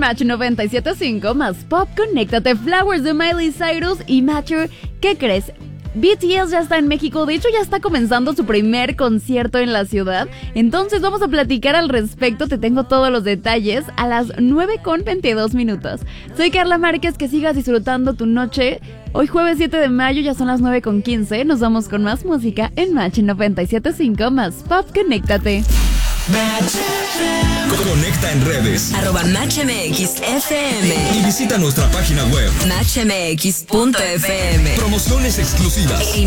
Match 97.5 más Pop, conéctate. Flowers de Miley Cyrus y Mature. ¿Qué crees? BTS ya está en México, de hecho ya está comenzando su primer concierto en la ciudad, entonces vamos a platicar al respecto, te tengo todos los detalles a las 9:22. Soy Carla Márquez, que sigas disfrutando tu noche. Hoy jueves 7 de mayo, ya son las 9:15, nos vamos con más música en Match 97.5 más Pop, conéctate. Conecta en redes @MatchMXFM y visita nuestra página web MatchMX.fm. Promociones exclusivas.